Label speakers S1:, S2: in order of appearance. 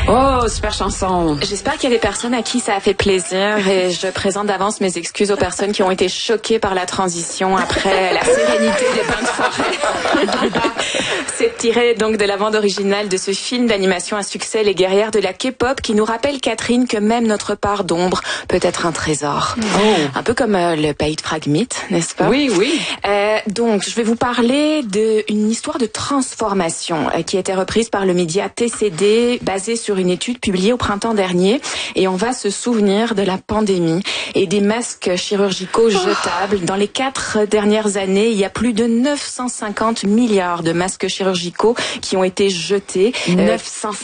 S1: Oh, super chanson.
S2: J'espère qu'il y a des personnes à qui ça a fait plaisir et je présente d'avance mes excuses aux personnes qui ont été choquées par la transition après la sérénité des bains de forêt. C'est tiré donc de la bande originale de ce film d'animation à succès, Les guerrières de la K-pop, qui nous rappelle, Catherine, que même notre part d'ombre peut être un trésor. Un peu comme le pays de Fragmite, n'est-ce pas?
S1: Oui, oui.
S2: Donc, je vais vous parler d'une histoire de transformation qui a été reprise par le média TCD, basée sur une étude publiée au printemps dernier. Et on va se souvenir de la pandémie et des masques chirurgicaux jetables. Dans les 4 dernières années, il y a plus de 950 milliards de masques chirurgicaux qui ont été jetés.
S1: 950